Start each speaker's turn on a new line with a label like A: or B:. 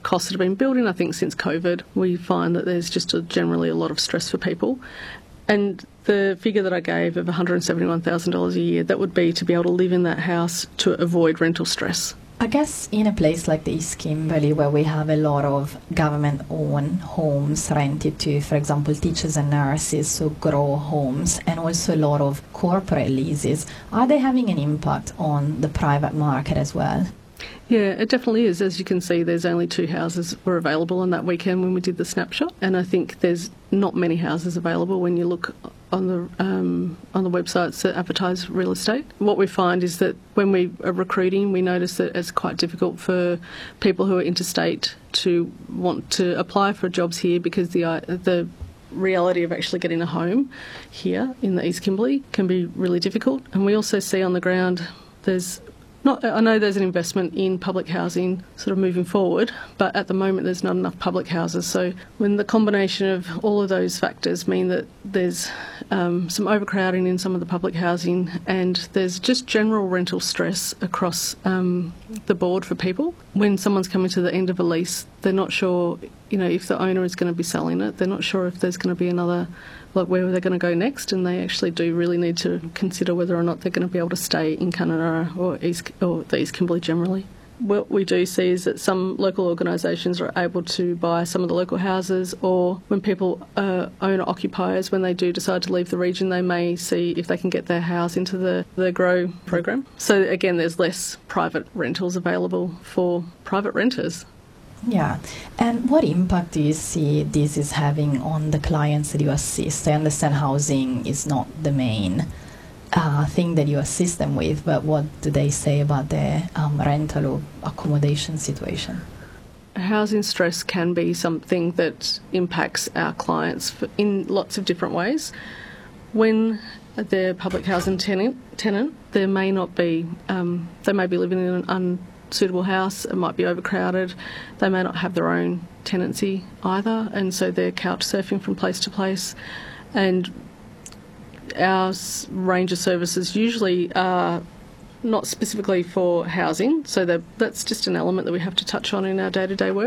A: costs that have been building, I think, since COVID. We find that there's just generally a lot of stress for people. And the figure that I gave of $171,000 a year, that would be to be able to live in that house to avoid rental stress.
B: I guess in a place like the East Kimberley, where we have a lot of government-owned homes rented to, for example, teachers and nurses, so grow homes, and also a lot of corporate leases, are they having an impact on the private market as well?
A: Yeah, it definitely is. As you can see, there's only 2 houses were available on that weekend when we did the snapshot, and I think there's not many houses available when you look on the websites that advertise real estate. What we find is that when we are recruiting, we notice that it's quite difficult for people who are interstate to want to apply for jobs here, because the reality of actually getting a home here in the East Kimberley can be really difficult. And we also see on the ground I know there's an investment in public housing sort of moving forward, but at the moment there's not enough public houses. So when the combination of all of those factors mean that there's some overcrowding in some of the public housing, and there's just general rental stress across the board for people. When someone's coming to the end of a lease, they're not sure, if the owner is going to be selling it. They're not sure if there's going to be another, where they're going to go next, and they actually do really need to consider whether or not they're going to be able to stay in Kununurra or the East Kimberley generally. What we do see is that some local organisations are able to buy some of the local houses, or when people are owner-occupiers, when they do decide to leave the region, they may see if they can get their house into the GROW program. So again, there's less private rentals available for private renters.
B: Yeah. And what impact do you see this is having on the clients that you assist? I understand housing is not the main thing that you assist them with, but what do they say about their rental or accommodation situation?
A: Housing stress can be something that impacts our clients in lots of different ways. When they're a public housing tenant, they may be living in an unsuitable house. It might be overcrowded. They may not have their own tenancy either, and so they're couch surfing from place to place. And our range of services usually are not specifically for housing, so that's just an element that we have to touch on in our day-to-day work.